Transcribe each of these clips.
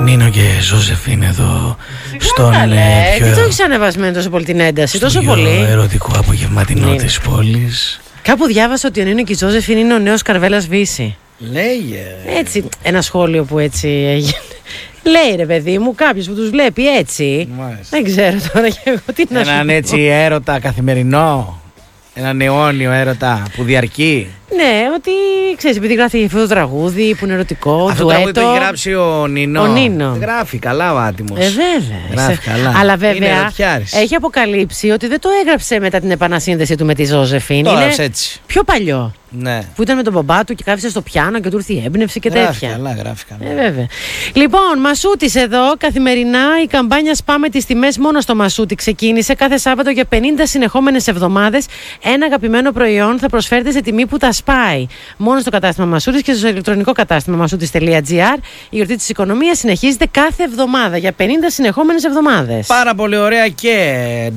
Νίνο και Ζώζεφιν εδώ στον πιο... Τι το έχεις ανεβασμένο τόσο πολύ την ένταση, τόσο πολύ ερωτικό απογευματινό της πόλης. Κάπου διάβασα ότι ο Νίνο και η Ζώζεφιν είναι ο νέος Καρβέλας Βύση. Λέγε. Έτσι, ένα σχόλιο που έτσι έγινε. Λέει ρε παιδί μου, κάποιος που τους βλέπει έτσι. Μάλιστα. Δεν ξέρω τώρα και εγώ τι να σου πω. Έναν έτσι έρωτα καθημερινό. Έναν αιώνιο έρωτα που διαρκεί. Ναι, ότι ξέρεις, επειδή γράφει αυτό το τραγούδι που είναι ερωτικό. Αυτό το τραγούδι το έχει γράψει ο Νίνο. Ο Νίνο. Γράφει καλά ο άτιμος. Βέβαια. Γράφει καλά. Αλλά βέβαια έχει αποκαλύψει ότι δεν το έγραψε μετά την επανασύνδεση του με τη Ζώζεφιν. Το είναι έτσι. Πιο παλιό. Ναι. Που ήταν με τον μπαμπά του και κάθισε στο πιάνο και του ήρθε η έμπνευση και τέτοια. Γράφει καλά. Βέβαια. Λοιπόν, Μασούτης εδώ. Καθημερινά η καμπάνια Σπάμε τις τιμές μόνο στο Μασούτη ξεκίνησε. Κάθε Σάββατο για 50 συνεχόμενες εβδομάδες. Ένα αγαπημένο προϊόν θα προσφέρεται σε τιμή που τα σπάει. Μόνο στο κατάστημα Μασούτης και στο ηλεκτρονικό κατάστημα μασούτης.gr. Η γιορτή της οικονομίας συνεχίζεται κάθε εβδομάδα για 50 συνεχόμενες εβδομάδες. Πάρα πολύ ωραία και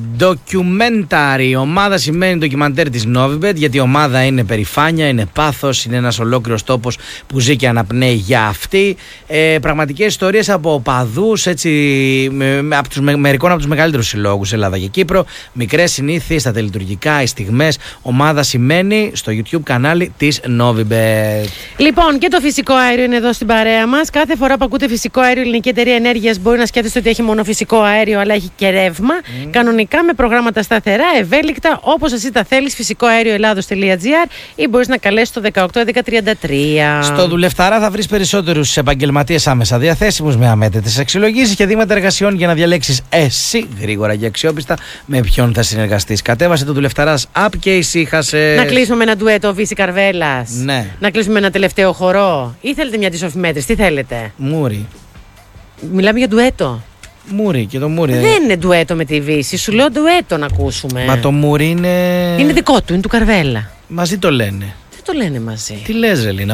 documentary. Ομάδα σημαίνει ντοκιμαντέρ της Novibet, γιατί η ομάδα είναι περηφάνεια, είναι πάθος, είναι ένας ολόκληρος τόπος που ζει και αναπνέει για αυτή. Πραγματικές ιστορίες από οπαδούς, έτσι, μερικών από τους μεγαλύτερους συλλόγους Ελλάδα και Κύπρο. Μικρές συνήθειες, τα τελειτουργικά, οι στιγμές. Ομάδα σημαίνει στο YouTube κανάλι της Novibet. Λοιπόν, και το φυσικό αέριο είναι εδώ στην παρέα μας. Κάθε φορά που ακούτε φυσικό αέριο, η Ελληνική Εταιρεία Ενέργειας μπορεί να σκέφτεστε ότι έχει μόνο φυσικό αέριο, αλλά έχει και ρεύμα. Κανονικά με προγράμματα σταθερά, ευέλικτα, όπως εσύ τα θέλεις. Φυσικό αέριο Ελλάδος.gr ή μπορείς να καλέσεις το 18-10-33. Στο Δουλευταρά θα βρεις περισσότερους επαγγελματίες άμεσα διαθέσιμους με αμέτρητες αξιολογήσεις και δείγματα εργασιών για να διαλέξεις εσύ γρήγορα και αξιόπιστα με ποιον θα συνεργαστείς. Κατέβασε το Δουλευταράς app και ησύχασε. Να κλείσουμε με ένα ντουέτο Βύση Καρβέλας. Ναι. Να κλείσουμε με ένα τελευταίο χορό. Ή θέλετε μια αντισοφημέτρηση, τι θέλετε. Μούρι. Μιλάμε για ντουέτο. Μούρι και το Μούρι. Δεν είναι ντουέτο με τη Βύση. Σου λέω ντουέτο να ακούσουμε. Μα το Μούρι είναι. Είναι δικό του, είναι του Καρβέλα. Μαζί το λένε. Δεν το λένε μαζί. Τι λες, Ελίνα?